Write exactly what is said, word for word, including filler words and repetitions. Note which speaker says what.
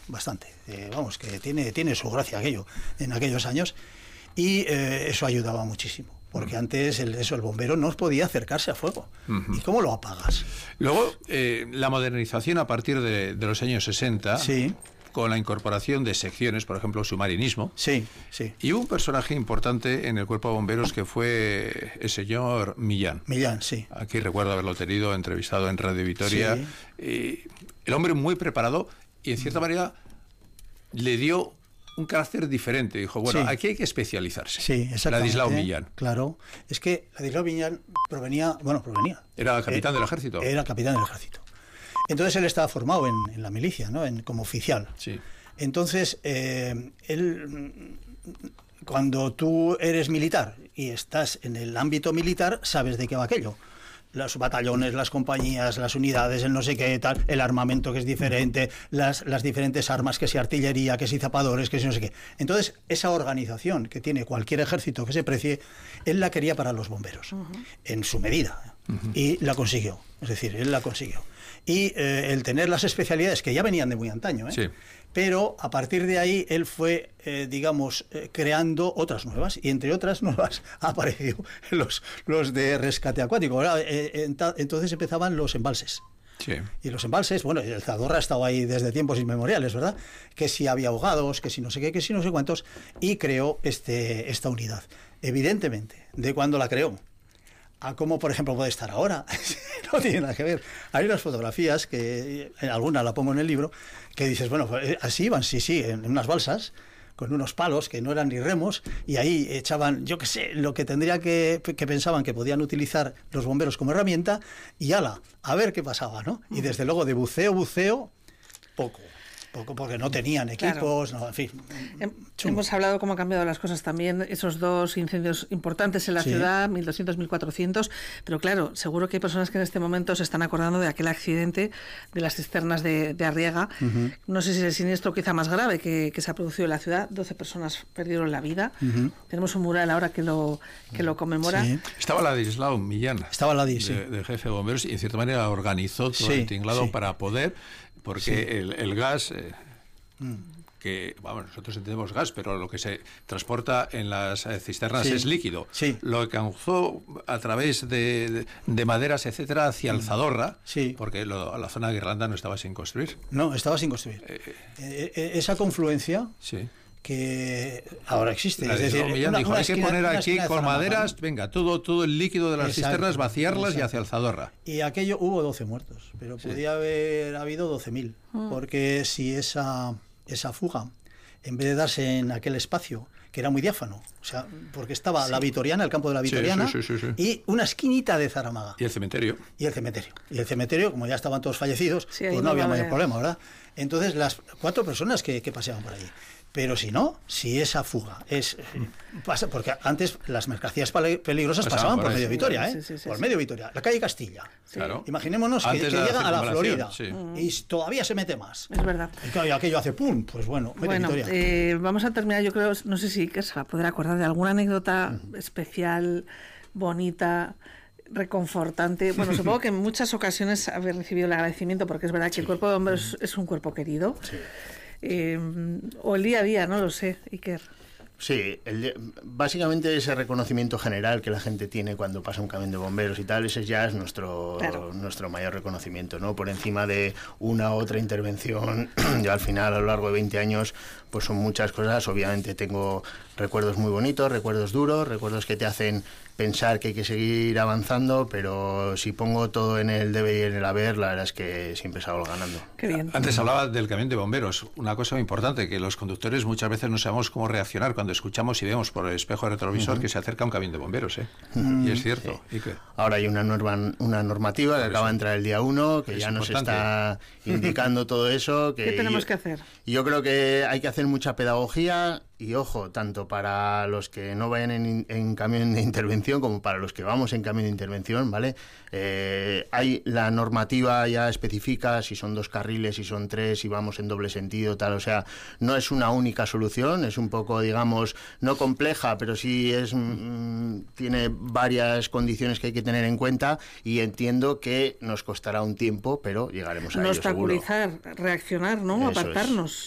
Speaker 1: bastante. Eh, vamos, que tiene, tiene su gracia aquello en aquellos años, y eh, eso ayudaba muchísimo. Porque uh-huh. antes el, eso, el bombero no podía acercarse a fuego. Uh-huh. ¿Y cómo lo apagas?
Speaker 2: Luego, eh, la modernización a partir de, de los años sesenta, sí. con la incorporación de secciones, por ejemplo, submarinismo.
Speaker 1: Sí, sí.
Speaker 2: Y hubo un personaje importante en el cuerpo de bomberos que fue el señor Millán.
Speaker 1: Millán, sí.
Speaker 2: Aquí recuerdo haberlo tenido entrevistado en Radio Vitoria. Sí. Y el hombre muy preparado y, en cierta manera, le dio un carácter diferente. Dijo, bueno, sí. aquí hay que especializarse.
Speaker 1: Sí, exactamente.
Speaker 2: Ladislao Millán.
Speaker 1: Claro. Es que Ladislao Millán provenía... Bueno, provenía.
Speaker 2: Era capitán
Speaker 1: eh,
Speaker 2: del ejército.
Speaker 1: Era capitán del ejército. Entonces él estaba formado en, en la milicia, ¿no? En, como oficial.
Speaker 2: Sí.
Speaker 1: Entonces, eh, él... Cuando tú eres militar y estás en el ámbito militar, sabes de qué va aquello. Los batallones, las compañías, las unidades, el no sé qué tal, el armamento que es diferente, las, las diferentes armas, que si artillería, que si zapadores, que si no sé qué. Entonces, esa organización que tiene cualquier ejército que se precie, él la quería para los bomberos, uh-huh. en su medida, uh-huh. y la consiguió. Es decir, él la consiguió. Y eh, el tener las especialidades que ya venían de muy antaño, ¿eh? Sí. Pero a partir de ahí él fue, eh, digamos, eh, creando otras nuevas, y entre otras nuevas ha aparecido los, los de rescate acuático. Eh, entonces empezaban los embalses.
Speaker 2: Sí.
Speaker 1: Y los embalses, bueno, el Zadorra ha estado ahí desde tiempos inmemoriales, ¿verdad? Que si había ahogados, que si no sé qué, que si no sé cuántos, y creó este, esta unidad. Evidentemente, de cuando la creó a cómo, por ejemplo, puede estar ahora, no tiene nada que ver. Hay unas fotografías, que en alguna la pongo en el libro, que dices, bueno, así iban, sí, sí, en unas balsas, con unos palos que no eran ni remos, y ahí echaban, yo qué sé, lo que tendría que, que pensaban que podían utilizar los bomberos como herramienta, y ala, a ver qué pasaba, ¿no? Y desde luego de buceo, buceo, poco. Poco, porque no tenían equipos, claro. no, en fin.
Speaker 3: Chum. Hemos hablado cómo han cambiado las cosas también, esos dos incendios importantes en la sí. ciudad, mil doscientos, mil cuatrocientos, pero claro, seguro que hay personas que en este momento se están acordando de aquel accidente de las cisternas de, de Arriaga. Uh-huh. No sé si es el siniestro quizá más grave que, que se ha producido en la ciudad, doce personas perdieron la vida. Uh-huh. Tenemos un mural ahora que lo, que lo conmemora. Sí.
Speaker 2: Estaba Ladislao Millán,
Speaker 1: Estaba Ladis, sí.
Speaker 2: de, de jefe de bomberos, y en cierta manera organizó todo sí, el tinglado sí. para poder... Porque sí. el, el gas, eh, mm. que, vamos, nosotros entendemos gas, pero lo que se transporta en las eh, cisternas sí. es líquido. Sí. Lo que causó a través de, de, de maderas, etcétera, hacia el Zadorra, sí. porque lo, la zona de Irlanda no estaba sin construir.
Speaker 1: No, estaba sin construir. Eh, eh, eh, esa confluencia... Sí. que ahora existe.
Speaker 2: Es decir, Millán una, dijo, una hay esquina, que poner aquí con maderas, ¿no? venga, todo todo el líquido de las exacto, cisternas, vaciarlas exacto. y hacia el Zadorra.
Speaker 1: Y aquello hubo doce muertos, pero sí. podía haber habido doce mil, mm. porque si esa, esa fuga, en vez de darse en aquel espacio, que era muy diáfano, o sea, porque estaba sí. la Vitoriana, el campo de la Vitoriana, sí, sí, sí, sí, sí. y una esquinita de Zaramaga.
Speaker 2: Y el cementerio.
Speaker 1: Y el cementerio. Y el cementerio, como ya estaban todos fallecidos, sí, pues no había mayor problema, ¿verdad? Entonces, las cuatro personas que, que paseaban por allí. Pero si no, si esa fuga es pasa, porque antes las mercancías peligrosas pasaban, pasaban por, por medio Vitoria, ¿eh? Sí, sí, sí, por sí. medio Vitoria, la calle Castilla. Sí. Claro. Imaginémonos que, que llega a la Florida sí. y todavía se mete más.
Speaker 3: Es verdad.
Speaker 1: Y aquello hace pum, pues bueno, medio
Speaker 3: bueno,
Speaker 1: Vitoria.
Speaker 3: Eh, vamos a terminar, yo creo, no sé si se va a poder acordar de alguna anécdota uh-huh. especial, bonita, reconfortante. Bueno, supongo que en muchas ocasiones haber recibido el agradecimiento, porque es verdad que sí. el cuerpo de bomberos uh-huh. es un cuerpo querido. Sí. Eh, o el día a día, no lo sé, Iker.
Speaker 4: Sí, el, básicamente ese reconocimiento general que la gente tiene cuando pasa un camión de bomberos y tal, ese ya es nuestro claro. nuestro mayor reconocimiento, ¿no? Por encima de una u otra intervención, yo al final a lo largo de veinte años, pues son muchas cosas. Obviamente tengo recuerdos muy bonitos, recuerdos duros, recuerdos que te hacen pensar que hay que seguir avanzando, pero si pongo todo en el debe y en el haber, la verdad es que siempre salgo ganando.
Speaker 3: Qué bien.
Speaker 2: Antes hablaba del camión de bomberos, una cosa muy importante, que los conductores muchas veces no sabemos cómo reaccionar cuando escuchamos y vemos por el espejo retrovisor uh-huh. que se acerca un camión de bomberos, ¿eh? Uh-huh. Y es cierto. Sí. ¿Y qué?
Speaker 4: Ahora hay una norma, una normativa por que eso. acaba de entrar el día uno, que es ya importante. Nos está indicando todo eso. Que
Speaker 3: ¿Qué tenemos
Speaker 4: yo,
Speaker 3: que hacer?
Speaker 4: Y yo creo que hay que hacer mucha pedagogía. Y ojo, tanto para los que no vayan en, en camión de intervención como para los que vamos en camión de intervención, ¿vale? Eh, hay la normativa ya especifica si son dos carriles, si son tres, si vamos en doble sentido, tal. O sea, no es una única solución, es un poco, digamos, no compleja, pero sí es mm, tiene varias condiciones que hay que tener en cuenta, y entiendo que nos costará un tiempo, pero llegaremos a ello, seguro.
Speaker 3: No obstaculizar, reaccionar, ¿no? Apartarnos.